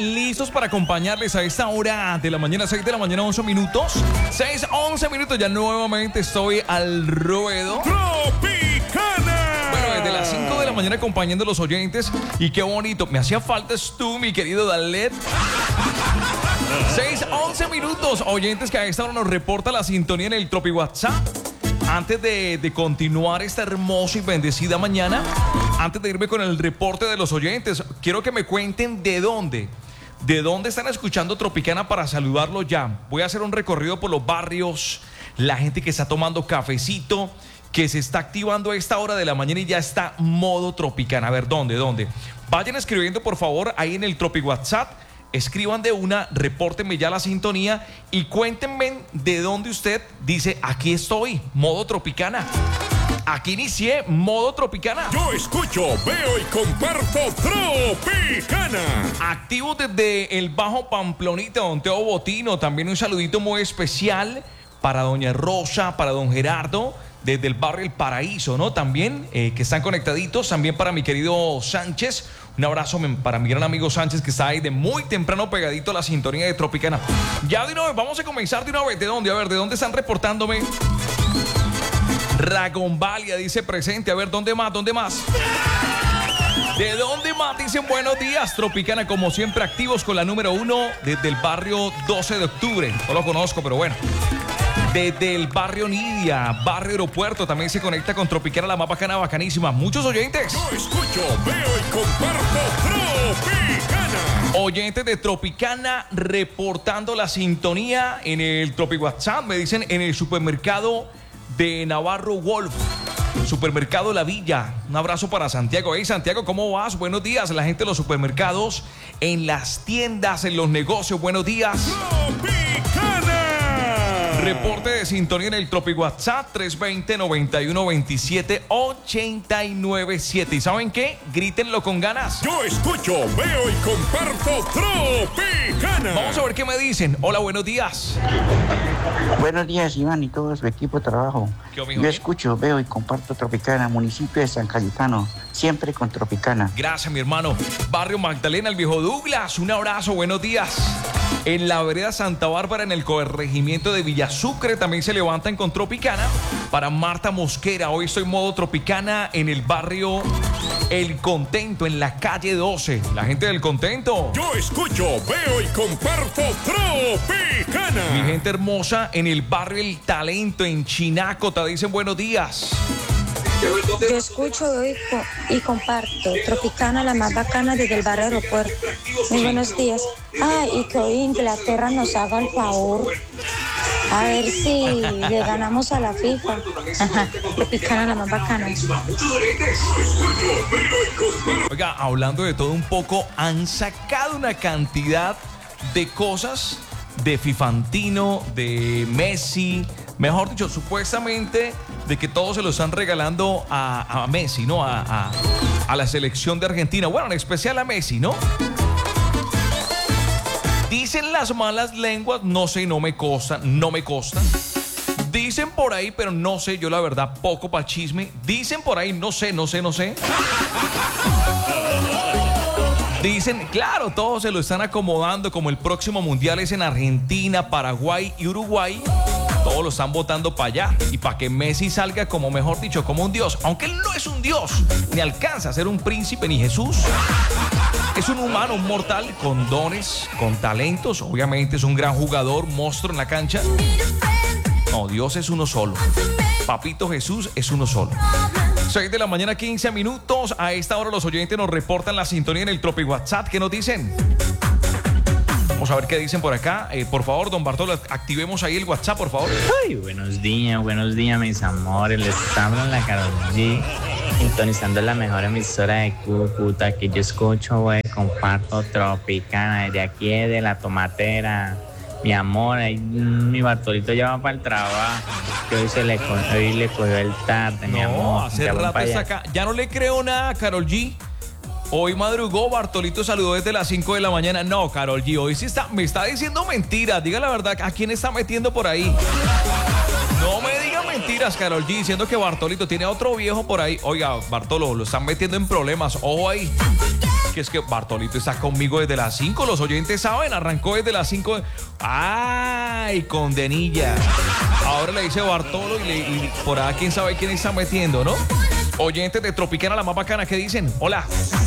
listos para acompañarles a esta hora de la mañana, 6 de la mañana, 11 minutos. 6:11 minutos, ya nuevamente estoy al ruedo. ¡Tropicana! Bueno, desde las 5 de la mañana acompañando a los oyentes. Y qué bonito, me hacía falta tú, mi querido Dalet. 6:11 minutos, oyentes que a esta hora nos reporta la sintonía en el Tropi WhatsApp. Antes de continuar esta hermosa y bendecida mañana, antes de irme con el reporte de los oyentes, quiero que me cuenten de dónde están escuchando Tropicana para saludarlo ya. Voy a hacer un recorrido por los barrios, la gente que está tomando cafecito, que se está activando a esta hora de la mañana y ya está modo Tropicana. A ver, ¿dónde? Vayan escribiendo, por favor, ahí en el Tropi WhatsApp. Escriban de una, repórtenme ya la sintonía y cuéntenme de dónde usted dice, aquí estoy, modo Tropicana. Aquí inicié modo Tropicana. Yo escucho, veo y comparto Tropicana. Activo desde el Bajo Pamplonita, don Teo Botino. También un saludito muy especial para doña Rosa, para don Gerardo, desde el barrio El Paraíso, ¿no? También, que están conectaditos. También para mi querido Sánchez. Un abrazo para mi gran amigo Sánchez, que está ahí de muy temprano pegadito a la sintonía de Tropicana. Ya de una vez, vamos a comenzar de una vez. ¿De dónde? A ver, ¿de dónde están reportándome? Ragonvalia dice presente. A ver, ¿dónde más? ¿De dónde más? Dicen buenos días, Tropicana, como siempre activos con la número 1 desde el barrio 12 de octubre. No lo conozco, pero bueno. Desde el barrio Nidia, barrio Aeropuerto, también se conecta con Tropicana, la más bacana, bacanísima. Muchos oyentes. Yo escucho, veo y comparto Tropicana. Oyentes de Tropicana reportando la sintonía en el Tropi WhatsApp. Me dicen en el supermercado de Navarro Wolf, supermercado La Villa. Un abrazo para Santiago. Hey, Santiago, ¿cómo vas? Buenos días. La gente de los supermercados, en las tiendas, en los negocios. Buenos días. Tropicana. Reporte de sintonía en el Tropi WhatsApp 320-9127-897. ¿Y saben qué? Grítenlo con ganas. Yo escucho, veo y comparto Tropicana. Vamos a ver qué me dicen. Hola, buenos días. Buenos días, Iván y todo su equipo de trabajo. Yo escucho, veo y comparto Tropicana, municipio de San Cayetano, siempre con Tropicana. Gracias, mi hermano. Barrio Magdalena, el viejo Douglas, un abrazo, buenos días. En la vereda Santa Bárbara, en el corregimiento de Villasucre, también se levantan con Tropicana. Para Marta Mosquera, hoy estoy modo Tropicana en el barrio El Contento, en la calle 12. La gente del Contento. Yo escucho, veo y comparto Tropicana. Mi gente hermosa en el barrio El Talento, en Chinacota, dicen buenos días. Yo escucho y comparto Tropicana, la más bacana desde el barrio Aeropuerto. Muy buenos días. Y que hoy Inglaterra nos haga el favor. A ver si le ganamos a la FIFA. Tropicana, la más bacana. Oiga, hablando de todo un poco, han sacado una cantidad de cosas de Fifantino, de Messi, mejor dicho, supuestamente de que todos se lo están regalando a Messi, ¿no? A la selección de Argentina. Bueno, en especial a Messi, ¿no? Dicen las malas lenguas, no sé, no me consta. Dicen por ahí, pero no sé, yo la verdad, poco para chisme. Dicen por ahí, no sé. Dicen, claro, todos se lo están acomodando, como el próximo mundial es en Argentina, Paraguay y Uruguay. Todos lo están votando para allá. Y para que Messi salga como, mejor dicho, como un dios. Aunque él no es un dios, ni alcanza a ser un príncipe ni Jesús. Es un humano, un mortal, con dones, con talentos. Obviamente es un gran jugador, monstruo en la cancha. No, Dios es uno solo. Papito Jesús es uno solo. 6 de la mañana, 15 minutos. A esta hora los oyentes nos reportan la sintonía en el Tropi WhatsApp. ¿Qué nos dicen? Vamos a ver qué dicen por acá. Por favor, don Bartolo, activemos ahí el WhatsApp, por favor. Ay, buenos días, mis amores. Les habla la Karol G, sintonizando la mejor emisora de Cúcuta, que yo escucho, güey, comparto Tropicana, desde aquí de la Tomatera. Mi amor, ahí, mi Bartolito ya va para el trabajo, que hoy le cogió el tarde, mi amor. Hace rato está acá. Ya no le creo nada a Karol G. Hoy madrugó, Bartolito saludó desde las 5 de la mañana. No, Karol G, hoy sí me está diciendo mentiras. Diga la verdad, ¿a quién está metiendo por ahí? No me diga mentiras, Karol G, diciendo que Bartolito tiene otro viejo por ahí. Oiga, Bartolo, lo están metiendo en problemas. Ojo ahí. que es que Bartolito está conmigo desde las 5. Los oyentes saben, arrancó desde las 5. ¡Ay, condenilla! Ahora le dice Bartolo y por ahí quién sabe quién está metiendo, ¿no? Oyentes de Tropicana, la más bacana, ¿qué dicen? Hola.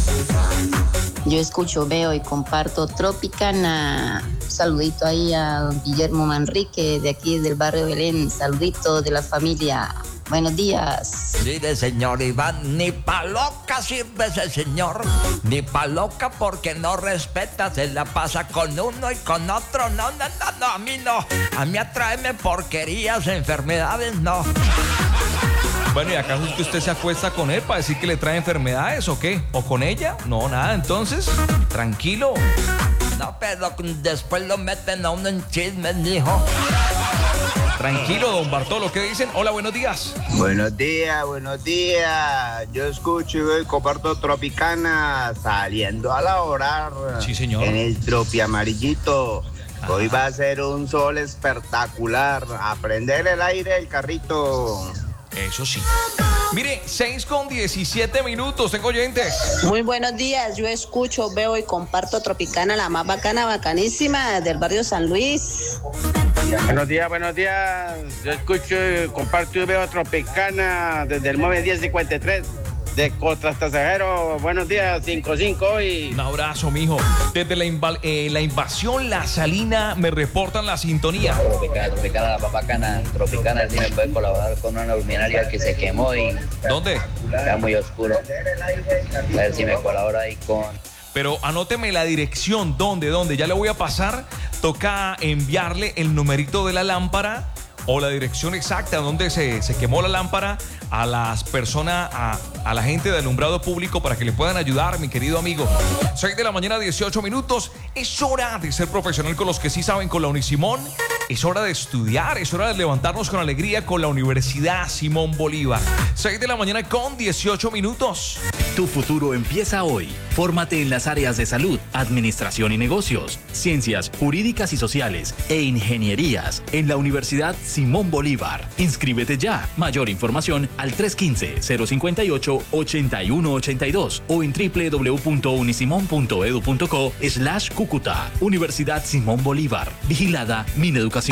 Yo escucho, veo y comparto Tropicana. Un saludito ahí a don Guillermo Manrique, de aquí del barrio Belén. Saludito de la familia. Buenos días. Sí, de señor Iván, ni pa' loca sirve ese señor, ni pa' loca porque no respeta, se la pasa con uno y con otro, no, a mí no, a mí atráeme porquerías, enfermedades, no. Bueno, ¿y acaso es que usted se acuesta con él para decir que le trae enfermedades o qué? ¿O con ella? No, nada, entonces, tranquilo. No, pero después lo meten a uno en chismes, mijo. Tranquilo, don Bartolo, ¿qué dicen? Hola, buenos días. Buenos días. Yo escucho y comparto Tropicana saliendo a laborar. Sí, señor. En el tropi amarillito. Ajá. Hoy va a ser un sol espectacular. A prender el aire del carrito. Eso sí. Mire, 6:17, tengo oyentes. Muy buenos días, yo escucho, veo y comparto Tropicana, la más bacana, bacanísima del barrio San Luis. Buenos días. Yo escucho, comparto y veo Tropicana desde el móvil 1053 de Contrastasajero. Buenos días, 55 y... Un abrazo, mijo. Desde la invasión La Salina me reportan la sintonía. Tropicana, la más bacana. Tropicana, si me puede colaborar con una luminaria que se quemó y... ¿Dónde? Está muy oscuro. A ver si me colabora ahí con... Pero anóteme la dirección, ¿dónde? Ya le voy a pasar. Toca enviarle el numerito de la lámpara o la dirección exacta donde se quemó la lámpara a las personas, a la gente de alumbrado público para que le puedan ayudar, mi querido amigo. 6 de la mañana, 18 minutos. Es hora de ser profesional con los que sí saben con la Unisimón. Es hora de estudiar, es hora de levantarnos con alegría con la Universidad Simón Bolívar. 6 de la mañana con 18 minutos. Tu futuro empieza hoy. Fórmate en las áreas de salud, administración y negocios, ciencias jurídicas y sociales e ingenierías en la Universidad Simón Bolívar. Inscríbete ya. Mayor información al 315-058-8182 o en www.unisimon.edu.co/Cúcuta. Universidad Simón Bolívar. Vigilada Mineducación.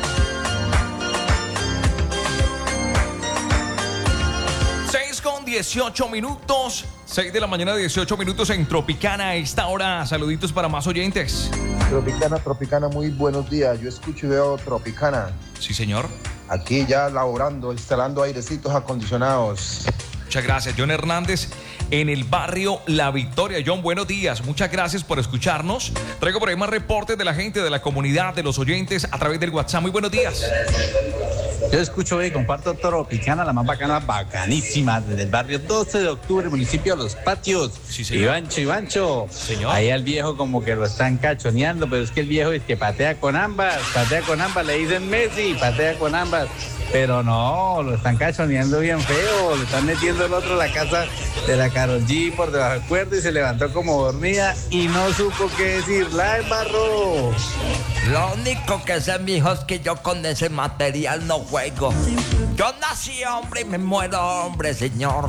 6:18. 6 de la mañana, 18 minutos en Tropicana a esta hora. Saluditos para más oyentes. Tropicana, muy buenos días. Yo escucho y veo Tropicana. Sí, señor. Aquí ya laborando, instalando airecitos acondicionados. Muchas gracias, John Hernández, en el barrio La Victoria. John, buenos días. Muchas gracias por escucharnos. Traigo por ahí más reportes de la gente, de la comunidad, de los oyentes a través del WhatsApp. Muy buenos días. Yo escucho y comparto Tropicana, la más bacana, bacanísima, desde el barrio 12 de octubre, municipio de Los Patios. Sí, señor. Ivancho. Señor. Ahí al viejo como que lo están cachoneando, pero es que el viejo es que patea con ambas, le dicen Messi, patea con ambas. Pero no, lo están cachoneando bien feo, le están metiendo el otro a la casa de la Karol G por debajo del cuerda y se levantó como dormida y no supo qué decir, la embarró. Lo único que sé, mijo, es que yo con ese material no juego. Yo nací hombre y me muero hombre, señor.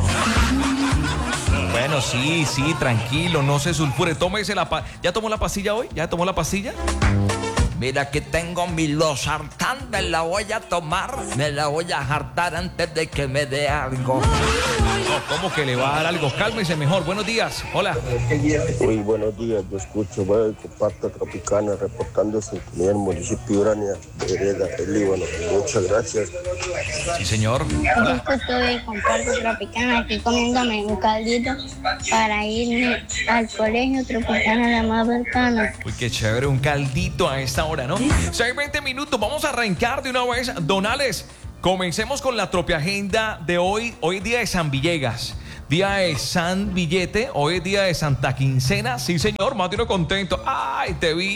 Bueno, sí, tranquilo, no se sulfure. Tómese ¿Ya tomó la pastilla hoy? ¿Ya tomó la pastilla? Mira que tengo mi losartán, me la voy a tomar, me la voy a hartar antes de que me dé algo. No, ¿cómo que le va a dar algo? Cálmese mejor. Buenos días. Hola. Muy buenos días. Yo escucho, veo y comparto Tropicana, reportando sintonía en el municipio de Urania, de Hereda, del Líbano. Muchas gracias. Sí, señor. Yo escucho y comparto Tropicana, aquí comiéndome un caldito para irme al colegio. Tropicana, la más bacana. Uy, qué chévere, un caldito a esta hora, ¿no? 6:20 minutos. Vamos a arrancar de una vez, Donales. Comencemos con la tropiagenda de hoy. Hoy es día de San Villegas, día de San Villete, hoy es día de Santa Quincena. Sí, señor, más de uno contento. ¡Ay, te vi!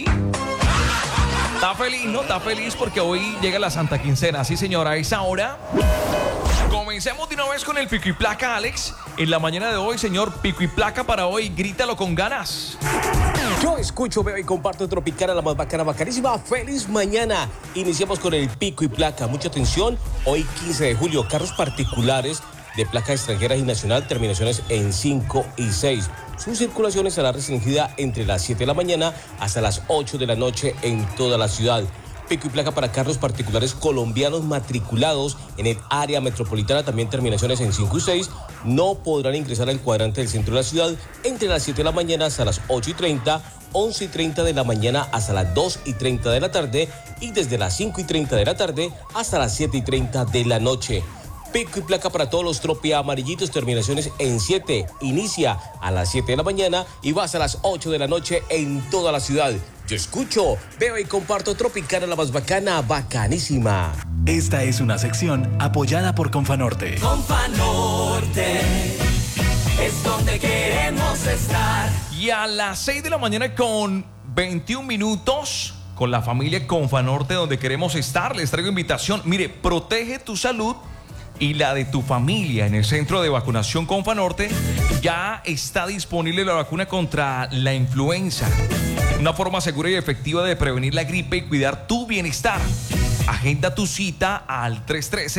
Está feliz, ¿no? Está feliz porque hoy llega la Santa Quincena. Sí, señor, a esa hora. Comencemos de una vez con el pico y placa, Alex. En la mañana de hoy, señor, pico y placa para hoy. Grítalo con ganas. Yo escucho, veo y comparto Tropicana, la más bacana, bacanísima. ¡Feliz mañana! Iniciamos con el pico y placa. Mucha atención. Hoy, 15 de julio, carros particulares de placa extranjeras y nacional, terminaciones en 5 y 6. Su circulación estará restringida entre las 7 de la mañana hasta las 8 de la noche en toda la ciudad. Pico y placa para carros particulares colombianos matriculados en el área metropolitana, también terminaciones en 5 y 6, no podrán ingresar al cuadrante del centro de la ciudad entre las 7 de la mañana hasta las 8:30, 11:30 de la mañana hasta las 2:30 de la tarde y desde las 5:30 de la tarde hasta las 7:30 de la noche. Pico y placa para todos los Tropi amarillitos, terminaciones en 7. Inicia a las 7 de la mañana y va hasta las 8 de la noche en toda la ciudad. Yo escucho, veo y comparto Tropicana, la más bacana, bacanísima. Esta es una sección apoyada por Confanorte. Confanorte es donde queremos estar. Y a las 6 de la mañana con 21 minutos, con la familia Confanorte, donde queremos estar, les traigo invitación. Mire, protege tu salud y la de tu familia. En el centro de vacunación Confanorte ya está disponible la vacuna contra la influenza. Una forma segura y efectiva de prevenir la gripe y cuidar tu bienestar. Agenda tu cita al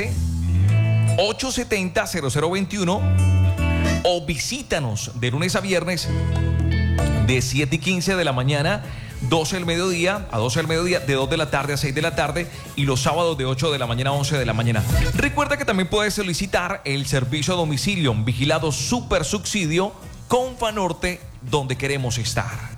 313-870-0021 o visítanos de lunes a viernes de 7:15 de la mañana, 12 del mediodía a 12 del mediodía, de 2 de la tarde a 6 de la tarde y los sábados de 8 de la mañana a 11 de la mañana. Recuerda que también puedes solicitar el servicio a domicilio vigilado super subsidio Confanorte, donde queremos estar.